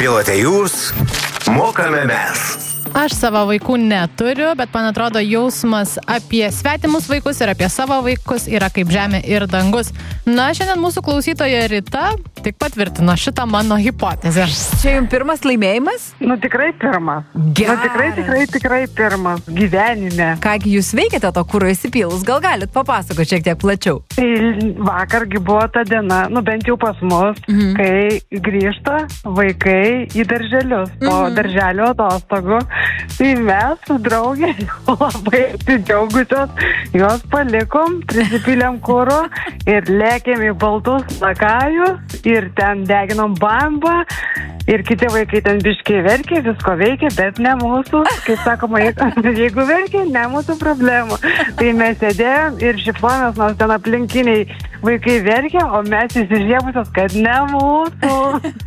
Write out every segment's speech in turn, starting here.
Pilote jūs, mokame mes. Aš savo vaikų neturiu, bet man atrodo jausmas apie svetimus vaikus ir apie savo vaikus yra kaip žemė ir dangus. Na, šiandien mūsų klausytoja Rita tik patvirtino šitą mano hipotezę. Čia jums pirmas laimėjimas? Tikrai pirmas. Geras. Tikrai pirmas gyvenime. Kągi jūs veikiate to kuro įsipylus? Gal galit papasakoti šiek tiek plačiau? Tai vakargi buvo ta diena, bent jau pas mus, kai grįžta vaikai į darželius po darželio atostogų. Tai mes su draugė labai atsidžiaugusios, juos palikom, prisipylėm kuro ir lėkėm į baltus lakajus ir ten deginom bambą. Ir kiti vaikai ten biškiai verkė, visko veikė, bet ne mūsų. Kaip sakoma, jeigu verkė, ne mūsų problemų. Tai mes sėdėjom ir šipomės, nors ten aplinkiniai vaikai verkė, o mes įsižiebusios, kad ne mūsų.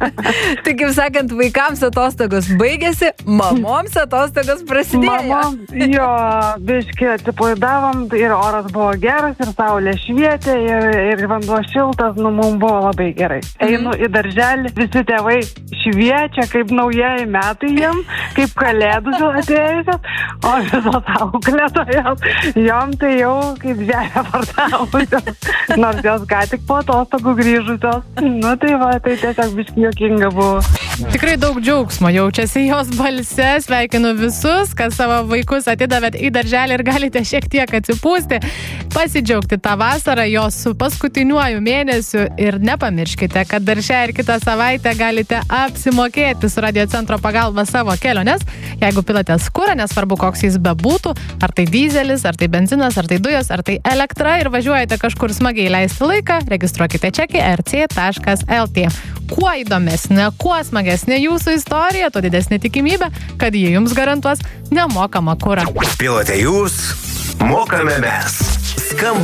Tai kaip sakant, vaikams atostogos baigėsi, mamoms atostogos prasidėjo. Mamom, jo, biškiai atsipalaidavom ir oras buvo geras, ir saulė švietė, ir vanduo šiltas, mums buvo labai gerai. Einu į darželį, visi tėvai šviečia kaip naujieji metai jiem, kaip kalėdų atėjusios, o visos auklėtojos, jom tai jau kaip žemė pardavusios, nors jos ką tik po atostogų grįžusios. Tai va, tai tiesiog biškai juokinga buvo. Tikrai daug džiaugsmo jaučiasi jos balse, sveikinu visus, kas savo vaikus atidavėt į darželį ir galite šiek tiek atsipūsti, pasidžiaugti tą vasarą, jos su paskutiniuoju mėnesiu ir nepamirškite, kad dar šią ir kitą savaitę galite apsimokėti su Radio Centro pagalba savo keliones, jeigu pilatės kurą, nesvarbu koks jis bebūtų, ar tai dyzelis, ar tai benzinas, ar tai dujos, ar tai elektra ir važiuojate kažkur smagiai leisti laiką, registruokite čekį rc.lt. Kuo įdomesnė, kuo smagesnė jūsų istorija, tuo didesnė tikimybė, kad jie jums garantuos nemokamą kurą. Pilote jūs, mokame mes.